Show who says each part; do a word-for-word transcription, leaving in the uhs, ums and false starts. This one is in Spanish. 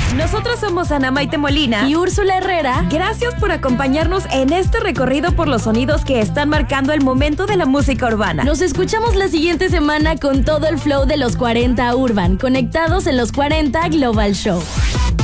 Speaker 1: Nosotros somos Ana Maite Molina
Speaker 2: y Úrsula Herrera.
Speaker 1: Gracias por acompañarnos en este recorrido por los sonidos que están marcando el momento de la música urbana.
Speaker 2: Nos escuchamos la siguiente semana con todo el flow de los cuarenta Urban, conectados en los cuarenta Global Show.